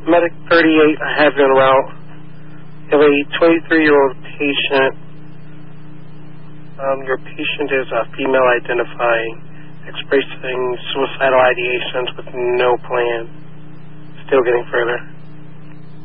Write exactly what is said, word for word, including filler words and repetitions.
Medic thirty-eight, I have you en route. You have a twenty-three-year-old patient. Um, your patient is a female identifying, expressing suicidal ideations with no plan. Still getting further.